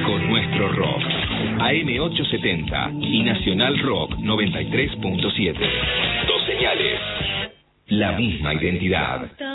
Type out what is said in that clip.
con nuestro rock. AM870 y Nacional Rock 93.7. Dos señales. La misma identidad.